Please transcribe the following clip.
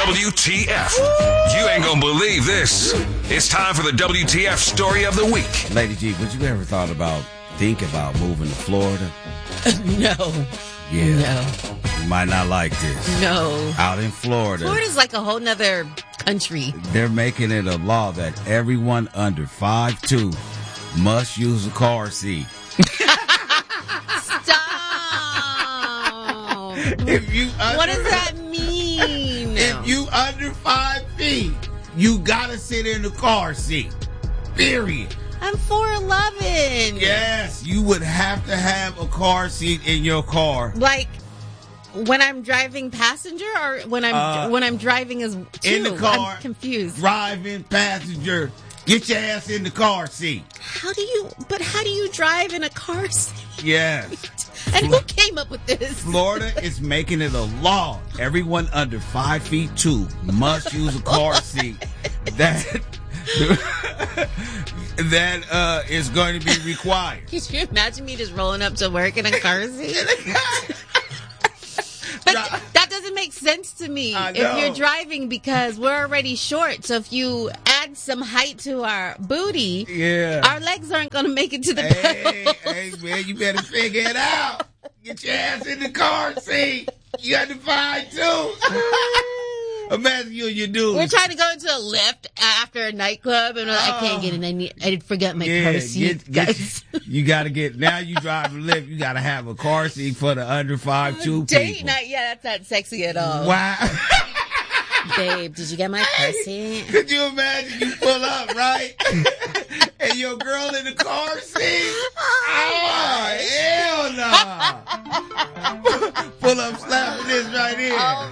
WTF. You ain't gonna believe this. It's time for the WTF story of the week. Lady G, would you ever think about moving to Florida? No. Yeah. No. You might not like this. No. Out in Florida. Florida's like a whole nother country. They're making it a law that everyone under 5'2" must use a car seat. Stop. What does that mean? If you under 5 feet, you gotta sit in the car seat. Period. I'm 4'11". Yes, you would have to have a car seat in your car. Like when I'm driving passenger or when I'm driving as two? In the car. I'm confused. Driving passenger. Get your ass in the car seat. How do you drive in a car seat? Yes. And who came up with this? Florida is making it a law. Everyone under 5'2" must use a car seat. That is going to be required. Could you imagine me just rolling up to work in a car seat? But that doesn't make sense to me if you're driving, because we're already short. So if you add some height to our booty, our legs aren't going to make it to the pedal. Hey, man, you better figure it out. Get your ass in the car seat. You got to find too. Imagine you and your dude. We're trying to go into a lift after a nightclub, and I can't get in. I forgot my car seat. You got to get, now you drive a lift, you got to have a car seat for the under 5'2" Date people. night, that's not sexy at all. Wow. Babe, did you get my car seat? Could you imagine you pull up, right? And your girl in the car seat? Oh, hell no. Pull up, slapping this right here. Oh